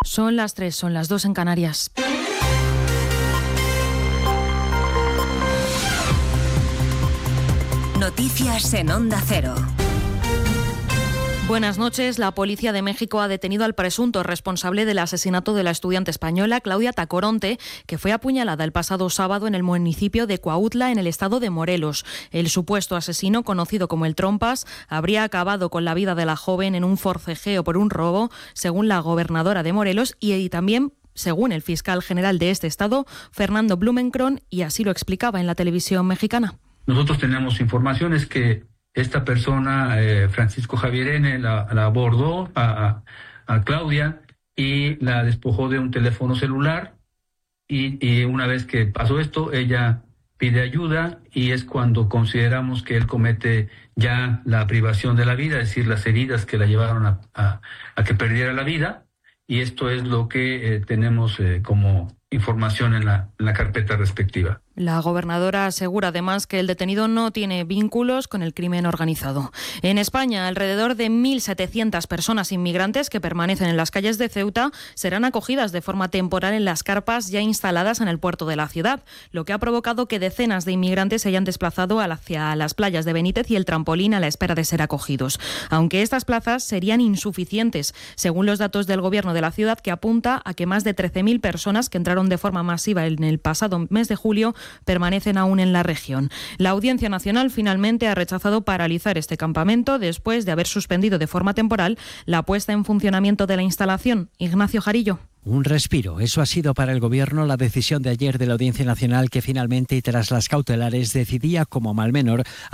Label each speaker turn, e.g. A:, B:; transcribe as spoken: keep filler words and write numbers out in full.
A: Son las tres, son las dos en Canarias.
B: Noticias en Onda Cero.
A: Buenas noches. La Policía de México ha detenido al presunto responsable del asesinato de la estudiante española Claudia Tacoronte, que fue apuñalada el pasado sábado en el municipio de Cuautla, en el estado de Morelos. El supuesto asesino, conocido como el Trompas, habría acabado con la vida de la joven en un forcejeo por un robo, según la gobernadora de Morelos, y, y también según el fiscal general de este estado, Fernando Blumenkron, y así lo explicaba en la televisión mexicana.
C: Nosotros tenemos informaciones que esta persona, eh, Francisco Javier N., la, la abordó a, a Claudia y la despojó de un teléfono celular y, y una vez que pasó esto, ella pide ayuda y es cuando consideramos que él comete ya la privación de la vida, es decir, las heridas que la llevaron a, a, a que perdiera la vida, y esto es lo que eh, tenemos eh, como información en la, en la carpeta respectiva.
A: La gobernadora asegura además que el detenido no tiene vínculos con el crimen organizado. En España, alrededor de mil setecientas personas inmigrantes que permanecen en las calles de Ceuta serán acogidas de forma temporal en las carpas ya instaladas en el puerto de la ciudad, lo que ha provocado que decenas de inmigrantes se hayan desplazado hacia las playas de Benítez y el Trampolín a la espera de ser acogidos. Aunque estas plazas serían insuficientes, según los datos del gobierno de la ciudad, que apunta a que más de trece mil personas que entraron de forma masiva en el pasado mes de julio permanecen aún en la región. La Audiencia Nacional finalmente ha rechazado paralizar este campamento después de haber suspendido de forma temporal la puesta en funcionamiento de la instalación. Ignacio Jarillo.
D: Un respiro. Eso ha sido para el Gobierno la decisión de ayer de la Audiencia Nacional, que finalmente, y tras las cautelares, decidía como mal menor